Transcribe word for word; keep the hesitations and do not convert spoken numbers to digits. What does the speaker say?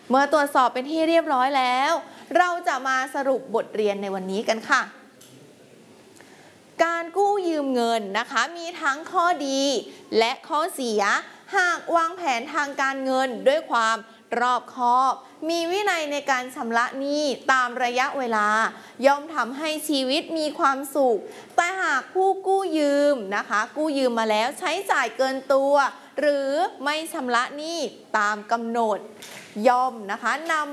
เมื่อตรวจสอบเป็นที่เรียบร้อยแล้วเราจะมาสรุปบทเรียนในวันนี้กันค่ะการกู้ยืมเงินนะคะมีทั้งข้อดีและข้อเสียหากวางแผนทางการเงินด้วยความรอบคอบมีวินัยในการชำระหนี้ตามระยะเวลาย่อมทำให้ชีวิตมีความสุขแต่หากผู้กู้ยืมนะคะกู้ยืมมาแล้วใช้จ่ายเกินตัวหรือไม่ชำระหนี้ตามกำหนดย่อมนะคะนำ